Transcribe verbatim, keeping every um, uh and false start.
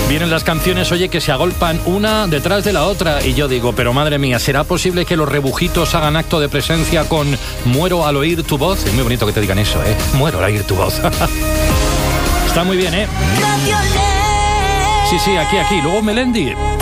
Vienen las canciones, oye, que se agolpan una detrás de la otra. Y yo digo, pero madre mía, ¿será posible que los rebujitos hagan acto de presencia con Muero al oír tu voz? Es muy bonito que te digan eso, ¿eh? Muero al oír tu voz. Está muy bien, ¿eh? Sí, sí, aquí, aquí. Luego Melendi.